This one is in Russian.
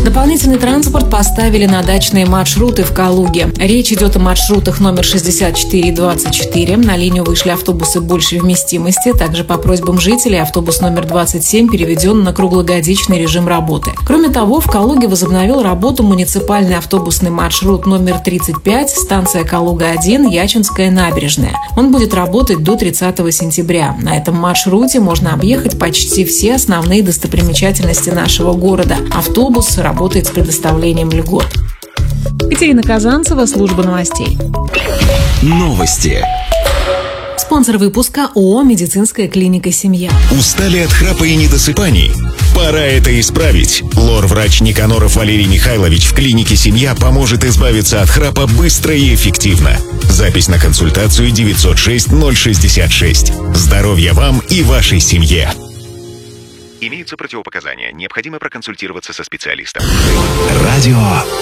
Дополнительный транспорт поставили на дачные маршруты в Калуге. Речь идет о маршрутах номер 64 и 24. На линию вышли автобусы большей вместимости. Также по просьбам жителей автобус номер 27 переведен на круглогодичный режим работы. Кроме того, в Калуге возобновил работу муниципальный автобусный маршрут номер 35, станция Калуга-1, Ячинская набережная. Он будет работать до 30 сентября. На этом маршруте можно объехать почти все основные достопримечательности нашего города. Автобус работает с предоставлением льгот. Катерина Казанцева, служба новостей. Новости. Спонсор выпуска ООО «Медицинская клиника «Семья». Устали от храпа и недосыпаний? Пора это исправить. Лор-врач Никаноров Валерий Михайлович в клинике «Семья» поможет избавиться от храпа быстро и эффективно. Запись на консультацию 906-066. Здоровья вам и вашей семье. Имеются противопоказания. Необходимо проконсультироваться со специалистом. Радио